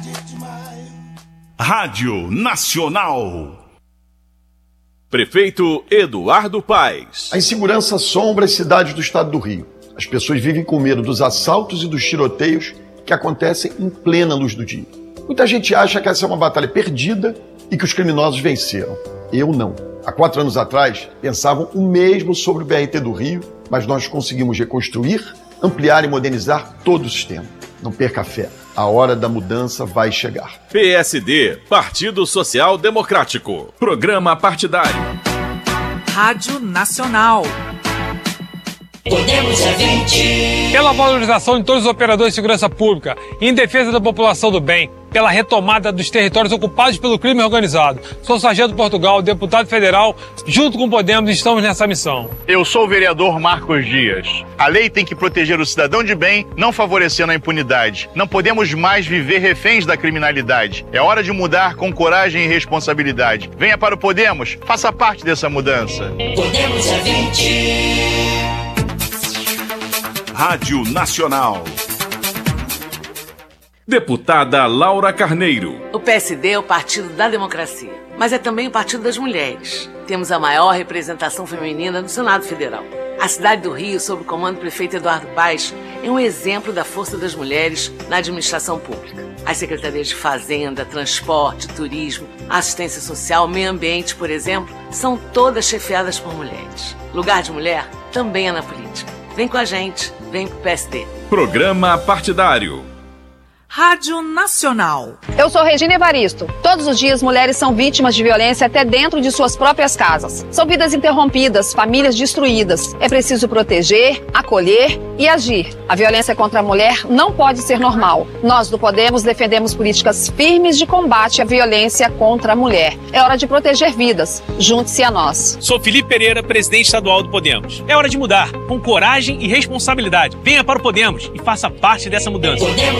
Rádio Nacional. Prefeito Eduardo Paes. A insegurança assombra as cidades do estado do Rio. As pessoas vivem com medo dos assaltos e dos tiroteios que acontecem em plena luz do dia. Muita gente acha que essa é uma batalha perdida e que os criminosos venceram. Eu não. Há 4 anos atrás, pensavam o mesmo sobre o BRT do Rio, mas nós conseguimos reconstruir, ampliar e modernizar todo o sistema. Não perca a fé. A hora da mudança vai chegar. PSD, Partido Social Democrático. Programa partidário. Rádio Nacional. Podemos é 20. Pela valorização de todos os operadores de segurança pública, em defesa da população do bem, pela retomada dos territórios ocupados pelo crime organizado. Sou Sargento Portugal, deputado federal, junto com o Podemos estamos nessa missão. Eu sou o vereador Marcos Dias. A lei tem que proteger o cidadão de bem, não favorecendo a impunidade. Não podemos mais viver reféns da criminalidade. É hora de mudar com coragem e responsabilidade. Venha para o Podemos, faça parte dessa mudança. Podemos é 20. Rádio Nacional. Deputada Laura Carneiro. O PSD é o Partido da Democracia, mas é também o Partido das Mulheres. Temos a maior representação feminina no Senado Federal. A cidade do Rio, sob o comando do prefeito Eduardo Paes, é um exemplo da força das mulheres na administração pública. As secretarias de Fazenda, Transporte, Turismo, Assistência Social, Meio Ambiente, por exemplo, são todas chefiadas por mulheres. Lugar de mulher também é na política. Vem com a gente, vem pro PSD. Programa partidário. Rádio Nacional. Eu sou Regina Evaristo. Todos os dias, mulheres são vítimas de violência até dentro de suas próprias casas. São vidas interrompidas, famílias destruídas. É preciso proteger, acolher e agir. A violência contra a mulher não pode ser normal. Nós do Podemos defendemos políticas firmes de combate à violência contra a mulher. É hora de proteger vidas. Junte-se a nós. Sou Felipe Pereira, presidente estadual do Podemos. É hora de mudar, com coragem e responsabilidade. Venha para o Podemos e faça parte dessa mudança. Podemos